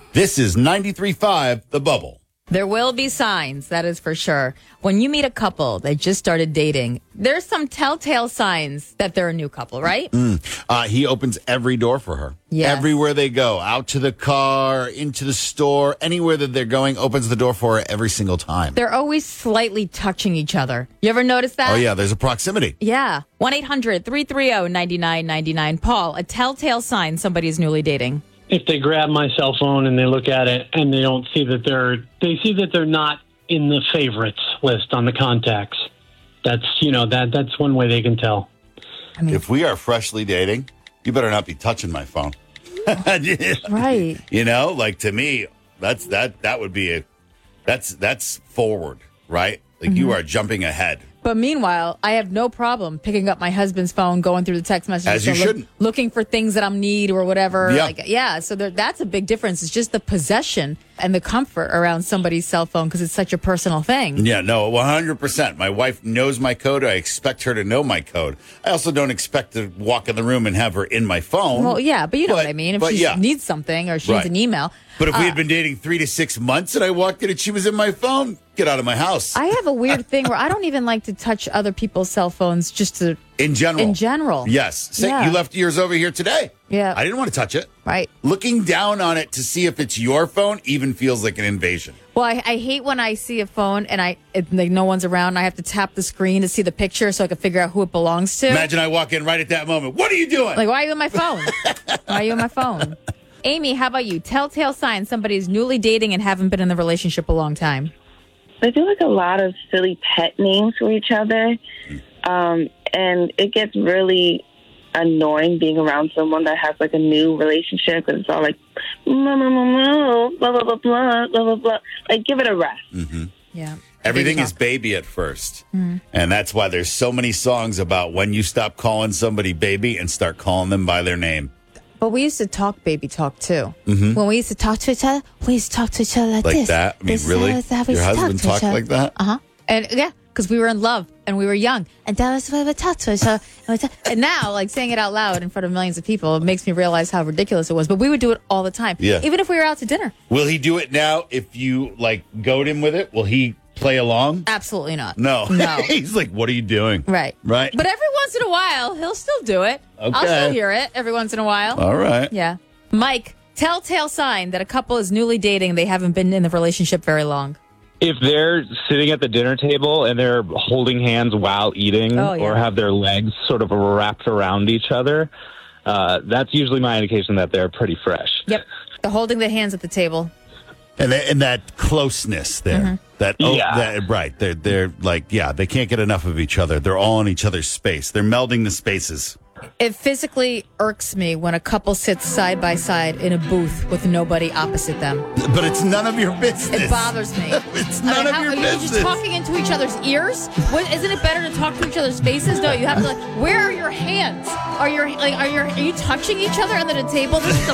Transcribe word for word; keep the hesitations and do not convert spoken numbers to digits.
This is ninety-three point five The Bubble. There will be signs, that is for sure. When you meet a couple that just started dating, there's some telltale signs that they're a new couple, right? Mm. Uh, he opens every door for her. Yes. Everywhere they go, out to the car, into the store, anywhere that they're going, opens the door for her every single time. They're always slightly touching each other. You ever notice that? Oh, yeah, there's a proximity. Yeah. one eight hundred three three zero nine nine nine nine. Paul, a telltale sign somebody's newly dating. If they grab my cell phone and they look at it and they don't see that they're, they see that they're not in the favorites list on the contacts. That's, you know, that that's one way they can tell. I mean, If we are freshly dating, you better not be touching my phone. right. You know, like to me, that's that that would be a that's that's forward, right? Like you are jumping ahead. But meanwhile, I have no problem picking up my husband's phone, going through the text messages, As you and look- shouldn't. looking for things that I need or whatever. Yeah. Like, yeah. So there, that's a big difference. It's just the possession and the comfort around somebody's cell phone because it's such a personal thing. Yeah, no, one hundred percent. My wife knows my code. I expect her to know my code. I also don't expect to walk in the room and have her in my phone. Well, yeah, but you know But- what I mean. If but she yeah. needs something or she Right. needs an email. But if we Uh, had been dating three to six months and I walked in and she was in my phone, get out of my house. I have a weird thing where I don't even like to touch other people's cell phones just to, in general. in general. Yes. Say, Yeah. You left yours over here today. Yeah. I didn't want to touch it. Right. Looking down on it to see if it's your phone even feels like an invasion. Well, I, I hate when I see a phone and I it, like no one's around. And I have to tap the screen to see the picture so I can figure out who it belongs to. Imagine I walk in right at that moment. What are you doing? Like, why are you on my phone? Why are you on my phone? Amy, how about you? Telltale signs somebody's newly dating and haven't been in the relationship a long time. They do like a lot of silly pet names for each other. Um, and it gets really annoying being around someone that has like a new relationship because it's all like, blah, blah, blah, blah, blah, blah, blah, blah, blah, blah. Like, give it a rest. Mm-hmm. Yeah. Everything Baby is talk. baby at first. And that's why there's so many songs about when you stop calling somebody baby and start calling them by their name. But we used to talk baby talk too. Mm-hmm. When we used to talk to each other, we used to talk to each other like, Like this. that? I mean, This really? is how we Your used to husband talk to each talked other. like that? Uh huh. And yeah, because we were in love and we were young, and that was why we talked to each other. And, we talk- and now, like saying it out loud in front of millions of people, it makes me realize how ridiculous it was. But we would do it all the time, Yeah. even if we were out to dinner. Will he do it now if you like goad him with it? Will he play along? Absolutely not. No. No. He's like, what are you doing? Right. Right. But every once in a while, he'll still do it. I'll Okay. still hear it every once in a while. All right. Yeah. Mike, telltale sign that a couple is newly dating, they haven't been in the relationship very long. If they're sitting at the dinner table and they're holding hands while eating Oh, yeah. or have their legs sort of wrapped around each other, uh, that's usually my indication that they're pretty fresh. Yep. The holding the hands at the table. And, that, and that closeness there. Mm-hmm. That, oh, Yeah. that right. They're they're like, yeah, they can't get enough of each other. They're all in each other's space. They're melding the spaces. It physically irks me when a couple sits side by side in a booth with nobody opposite them. But it's none of your business. It bothers me. It's I none mean, of how, your are you business. just talking into each other's ears? What, isn't it better to talk to each other's faces? No, you have to like. Where are your hands? Are your like? Are your? Are you touching each other under the table? This is